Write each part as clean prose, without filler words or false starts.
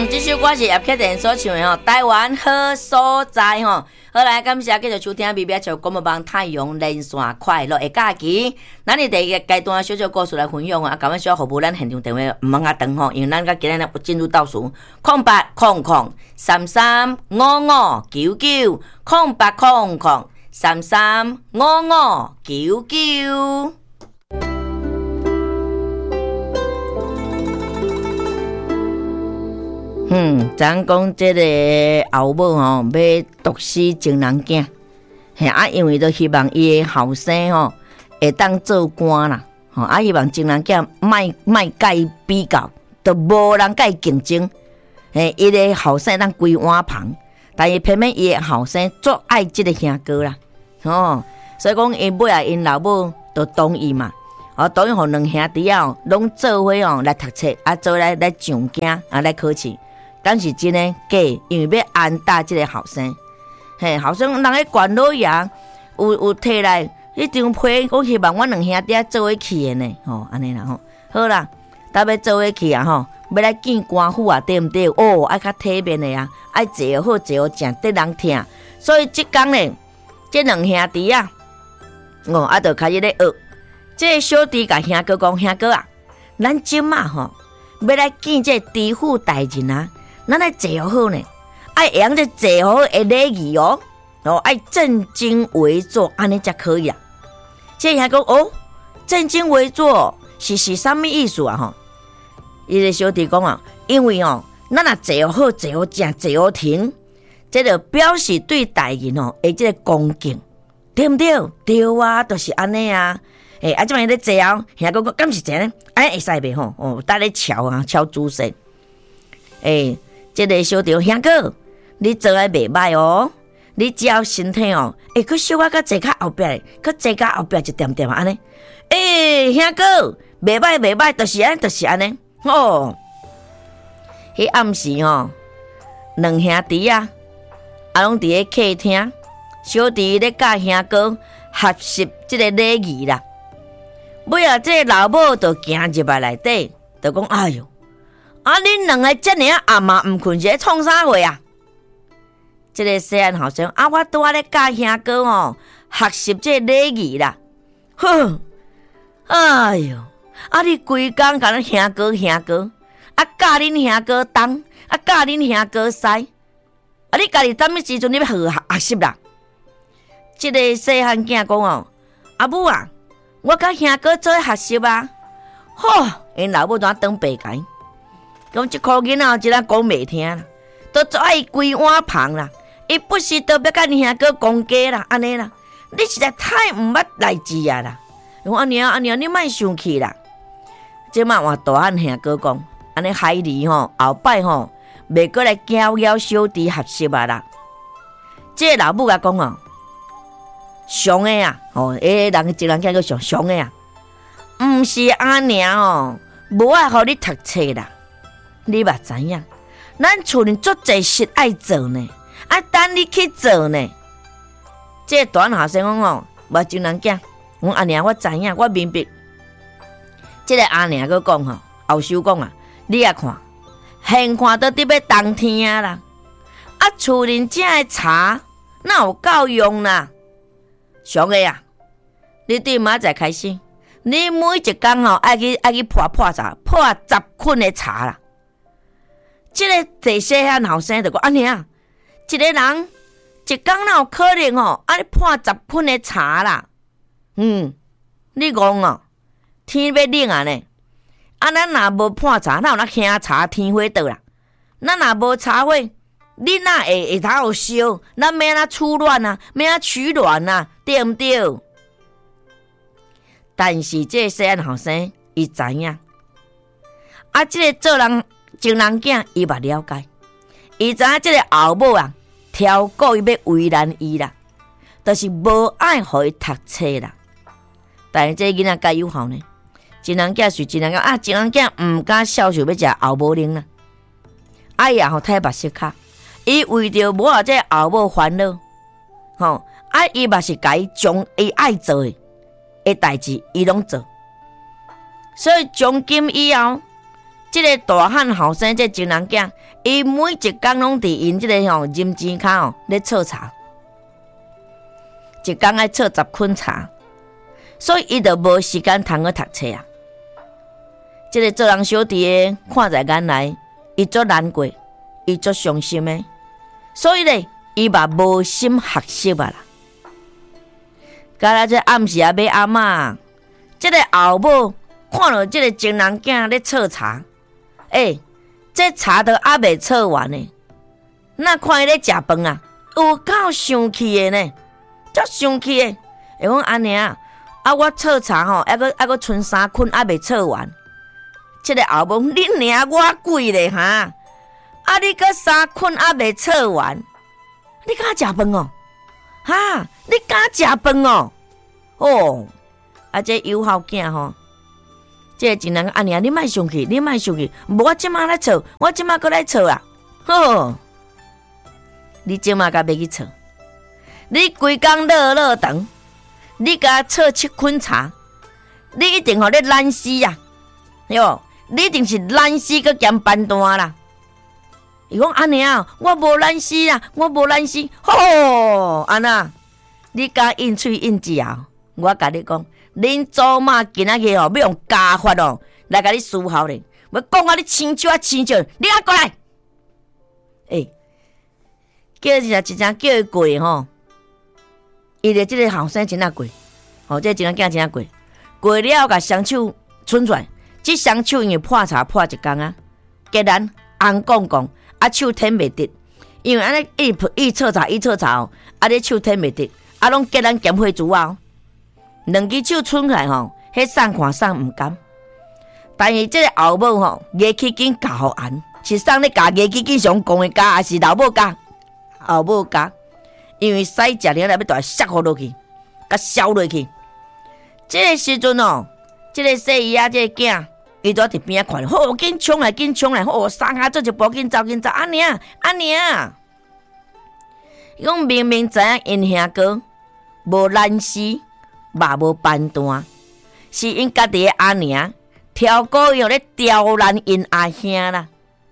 这首歌是叶启田所唱的台湾好所在好来，感谢继续收听 BBS 广播网太阳连线快乐的假期。咱的第一个阶段小小故事来分享啊，感谢需要服务咱现场电话唔茫啊长吼，因为咱甲今日有进入倒数0800335599。咱讲这个后母吼要毒死情人囝，因为都希望伊的后生吼会当做官啦，希望情人囝卖甲伊比较，都无人甲伊竞争，伊的后生当归碗旁，但是偏偏伊的后生足爱这个兄哥啦，所以讲伊尾啊因老母都同意嘛，同意互两兄弟啊拢做伙来读册，做来上京来考试。但是真的假，因为要安搭这个后生，后生人喺管老爷有摕来迄张批，我希望我两兄弟做伙去的呢，安尼啦好啦，搭要做伙去啊要来见官府啊，对毋对？爱较体面的啊，爱坐好坐好正得人听，所以即天呢，这两兄弟啊，就开始咧学，这个小弟甲兄哥讲，兄哥啊，咱即马要来见这知府大人啊。咱来坐好呢，爱用这坐好的礼仪爱正襟危坐，安尼才可以啊。这还讲正襟危坐是啥物意思啊？伊个小弟讲啊，因为咱若坐好坐好正坐好停，这就表示对大人会这个恭敬，对毋对？对啊，就是安尼啊。这摆咧坐啊，兄哥讲敢是这呢？会使袂搭咧敲姿势，这个小弟兄哥，你做得袂歹你只要身体佮小可较坐较后壁，佮坐较后壁一点点安尼。兄哥，袂歹，就是安尼。迄暗时两兄弟啊，拢伫咧客厅，小弟咧教兄哥学习这个礼仪啦。尾啊，这老母就行入来内底，就讲哎哟。恁两个遮尔暗嘛毋困，是咧创啥话啊？这个细汉后生我拄仔咧教兄哥学习这礼仪啦。哎哟，你规工甲咱兄哥，教恁兄哥东，教恁兄哥西，你家己什么时阵你要学习啦？这个细汉囝讲阿母啊，我甲兄哥做学习啊。因老母怎当白解？讲这颗囡仔真讲袂听啦，都做爱规碗旁啦，伊不时都要甲你兄哥讲价啦，安尼啦，你实在太毋捌代志啊啦！我阿娘，你莫生气啦。即马换大汉兄哥讲，安尼孩儿后摆袂过来教小弟学习啊啦。这老母甲讲上个啊，人一人叫个上个啊，毋是阿娘无爱互你读册啦。你嘛知影，咱厝里足侪事爱做呢，等你去做呢。这大学生讲无情人囝，我阿娘我知影，我明白。这个阿娘佫讲后首讲你啊看，现看都得要当天啦，厝里正的茶哪有够用啦？上个啊，你对明仔开始，你每一工爱去破茶，破10捆的茶啦。这个第细汉后生就讲安尼啊，一个人一工哪有可能你破10捆的茶啦？你讲天要冷啊呢？咱若无破茶，哪有香茶天火倒啦？咱若无茶火，你哪会头有烧？咱要安怎取暖啊？要安怎取暖啊？对毋对？但是这个细汉后生伊知影，这个做人。情人囝伊嘛了解，伊知影这个后母挑故意要为难伊啦，就是无爱互伊读册啦。但是这个囡仔介有效呢，情人囝是情人囝情人囝毋敢孝顺要食后母奶啦，太目色卡，伊为着无这个后母烦恼，伊嘛是甲伊将伊爱做的代志伊拢做，所以从今以后。 即个大汉后生，这情人囝，伊每一工拢伫因即个任钱骹咧测茶，一工爱测10捆茶，所以伊就无时间通去读册啊。即个做人小弟的看在眼内，伊足难过，伊足伤心的，所以咧，伊嘛无心学习啊啦。到了这暗时啊，买阿嬷，即个后母看到即个情人囝咧测茶。这茶都还未测完呢，那看伊咧食饭啊，有够生气的呢，足生气的。会讲安尼啊，我测茶吼，还阁剩3捆还未测完。这个后母，恁娘我贵咧哈，你阁3捆还未测完，你敢食饭哦？哈，你敢食饭哦？这友好囝吼。这个情人安尼啊，你莫生气，你莫生气，无我即马来测，我即马搁来测啊！你即马甲要去测，你规工落长，你甲测7捆茶，你一定咧懒死啊！哟，你一定是懒死搁兼搬单啦！伊讲安尼啊，我无懒死啊，我无懒死，安那，你甲应喙应舌，我甲你讲。恁祖妈今仔日要用家法来甲你思考咧，要讲啊你青椒啊青椒，你啊过来，叫一声叫伊过伊的即个后生真啊过，这真啊囝真啊过了甲双手伸出来，即双手因为破茶破一工啊，结咱红光光手舔袂得，因为安尼伊测茶你手舔袂得，拢结咱咸花珠啊。两只手伸开迄送看送毋甘，但是这个后母牙齿紧教互安，是送咧教牙齿紧上讲的教，还是老母教？后母教，因为使食了来要带削互落去，甲烧落去。这个时阵这个细姨仔这个囝，伊都伫边仔看，紧冲来，三下做一步，紧走，安尼啊。伊讲明明知影因兄哥无懒死。嘛无办单，是因家己的阿娘挑高用咧刁难因阿兄啦。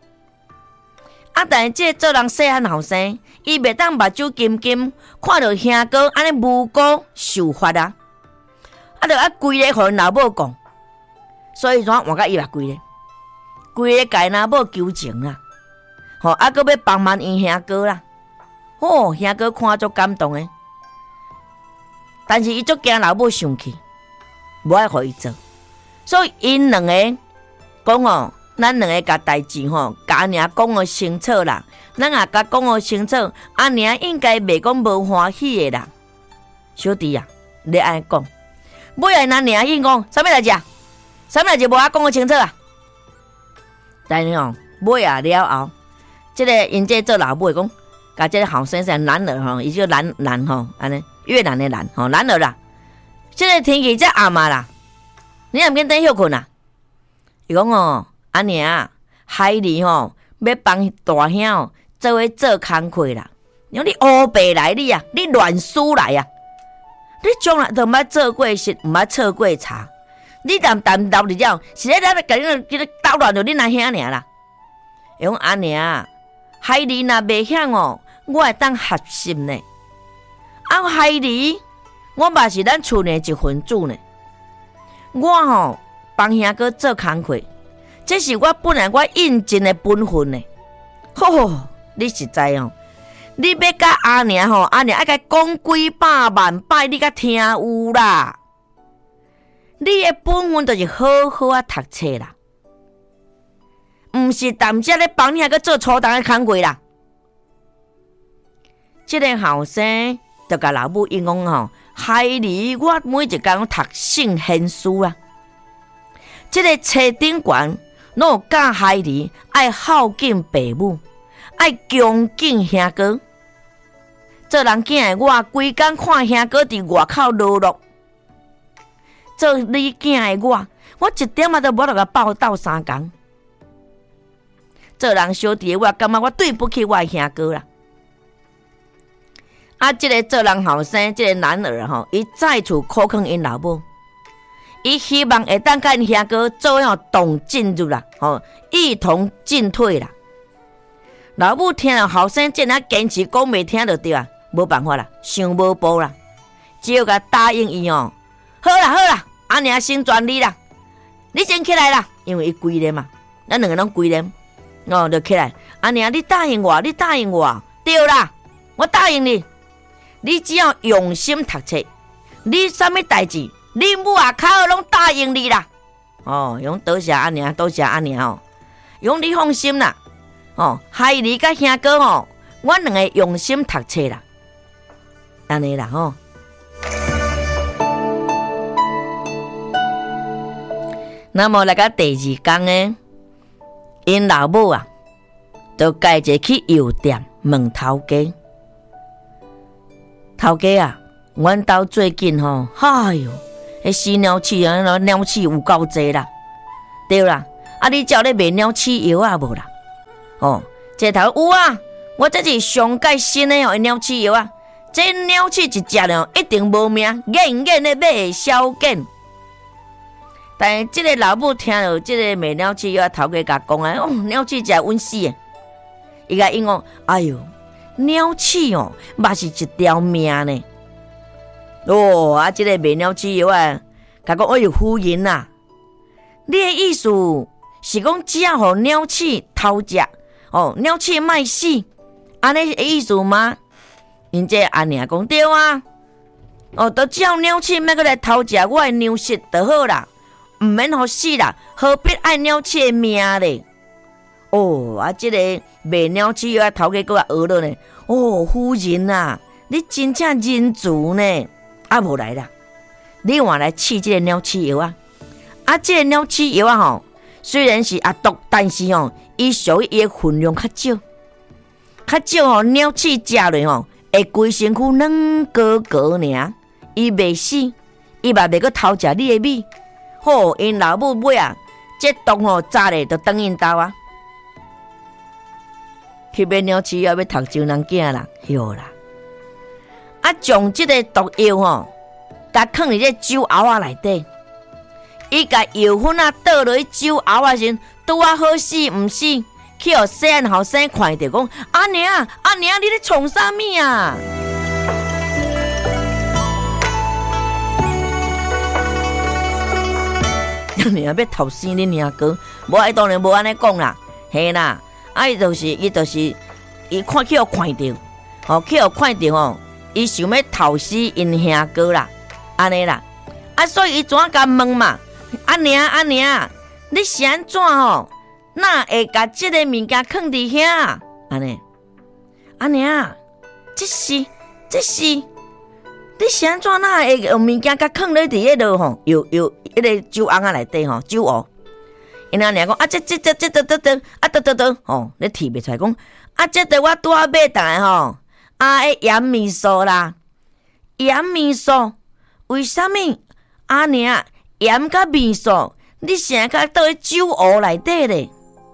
但是这做人细汉后生，伊袂当目睭金金，看到兄哥安尼无辜受罚啊，就规个互因老母讲，所以说换甲伊嘛规个甲因老母求情啦，搁要帮忙因兄哥啦，兄哥看足感动诶。但是伊足惊老母生气，无爱互伊做，所以因两个讲咱两个甲代志甲娘讲个清楚啦。咱也甲讲个清楚，阿娘应该袂讲无欢喜的啦。小弟啊，你安尼讲，尾来咱娘伊讲啥物代志啊？啥物代志无爱讲个清楚啊？但是尾啊了后，这个因这做老母讲，甲这个后生是男儿伊就男安尼。越南的男男儿啦，现在天气才暗嘛啦，你也毋免等休困啦。伊讲阿娘海里要帮大兄做伙做工课啦。你讲你乌白来你啊，你乱输来啊！你从来都毋捌做过事，毋捌测过茶，你淡漏了，是咧甲你捣乱着恁阿兄尔啦。伊讲阿娘海里若袂晓我会当学习呢。海里，我嘛是咱厝内一份子呢。我帮兄哥做工课，这是我本来我应尽的本分呢。你实在你要甲阿娘阿娘爱甲讲几百万摆，你甲听有啦。你的本分就是好好啊读册啦，毋是淡只咧帮你兄哥做粗重的工课啦。这个后生。就甲老母因讲海里我每一工读圣贤书啊，这个册顶悬拢有教海里爱孝敬父母，爱恭敬兄哥。做人囝的我，规工看兄哥伫外口落落；做你囝的我一点仔都无甲报斗3工。做人小弟的我，感觉我对不起我的兄哥啦。这个做人后生，这个男儿伊再次苦劝因老母， 伊希望会当甲因兄哥做同进入啦，一同进退啦。老母听了后生这样坚持讲袂听就对啊，无办法啦，想无步啦，只好甲答应伊好啦，阿娘先转你啦，你先起来啦，因为伊规咧嘛，咱两个拢规咧，就起来。阿娘，你答应我，对啦，我答应你，你只要用心读册，你啥物代志，你母啊口拢答应你啦。用多谢阿娘，用你放心啦。孩儿甲兄哥阮两个用心读册啦，安尼啦那么来到第二天呢，因老母啊，就家者去药店问头家。头家啊，阮兜最近哎哟，迄死鸟鼠啊，鸟鼠有够济啦。对啦，你照咧卖鸟鼠药啊无啦？这头有啊，我这是上界新的鸟鼠药啊。这鸟鼠一只呢，一定无命，硬的买消减。但是这个老母听到这个卖鸟鼠药头家甲讲啊，鸟鼠真稳死的。伊甲因讲，哎哟，鸟鼠嘛是一条命呢。这个卖鸟鼠药啊，甲讲，哎哟，夫人啊，你的意思是讲只要互鸟鼠偷食，鸟鼠莫死，安尼的意思吗？因这阿娘讲对啊，都只要鸟鼠莫过来偷食我的粮食就好啦，毋免互死啦，何必爱鸟鼠的命咧？这个卖鸟鼠药头家搁学了呢。夫人啊，你真正仁慈呢。无来啦，你换来试这个鸟鼠药啊。这个鸟鼠药啊虽然是毒，但是伊属于伊的分量较少，鸟鼠食落会规身躯软高高尔，伊袂死，伊嘛袂搁偷食你的米。因老母尾啊，这毒早咧就转因兜啊。去买鸟鼠药要读酒人囝啦，哟啦！将这个毒药甲放伫这酒瓯仔内底，伊甲药粉倒落去酒瓯仔时，拄好死毋死，去互细汉后生看着讲，阿娘，你咧创啥物啊？阿娘要偷生恁兄哥，伊当然无安尼讲啦，嘿啦。伊看去互看着，去互看着伊想要偷死因兄哥啦，安尼啦，所以伊怎甲问嘛？阿娘，你是安怎哪会甲即个物件放伫遐？安尼，阿娘，这是，你是安怎哪会用物件甲放咧伫迄落有迄个酒瓯仔内底酒瓯。因阿娘讲这咧提袂出来讲这对我拄好买倒的盐味素啦，盐味素为什么阿娘盐甲味素你啥甲倒去酒瓯内底咧？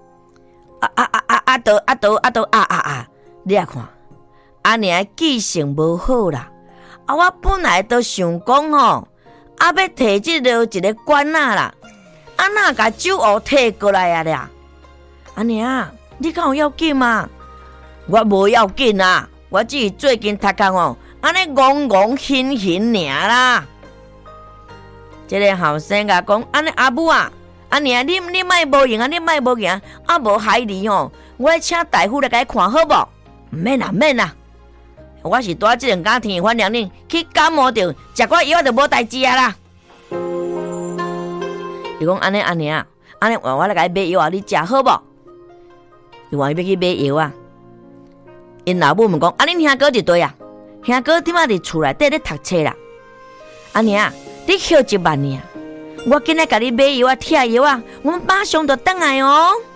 你啊看，阿娘记性无好啦。我本来都想讲要摕即落一个罐仔啦。哪甲酒瓯摕过来啊啦？阿娘，你敢有要紧吗？我无要紧啊，我只是最近读工安尼戆hin尔啦。这个后生甲讲，安尼阿母啊，阿娘你莫无用啊，你莫无用啊，无害你我请大夫来甲看好无？毋免啦，我是带这2天反正恁去感冒着，食我药就无代志啊啦。伊讲安尼，阿娘，安尼我来甲你买药啊，你食好无？伊话伊要去买药啊。因老母问讲，恁兄哥一对啊？兄哥点仔伫厝内底咧读册啦？阿娘，你休一晚尔，我今仔甲你买药啊，贴药啊，我马上就转来哦。